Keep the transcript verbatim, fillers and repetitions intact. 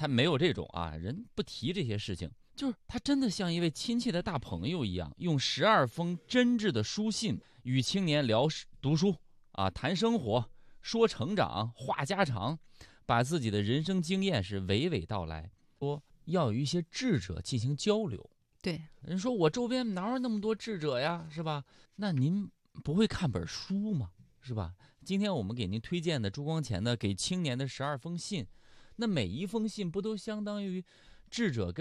他没有这种啊，人不提这些事情，就是他真的像一位亲切的大朋友一样，用十二封真挚的书信与青年聊读书啊，谈生活，说成长，话家常，把自己的人生经验是娓娓道来，说要与一些智者进行交流。 对， 人说我周边哪有那么多智者呀，是吧？那您不会看本书吗？是吧？今天我们给您推荐的朱光潜的《给青年的十二封信》，那每一封信不都相当于智者跟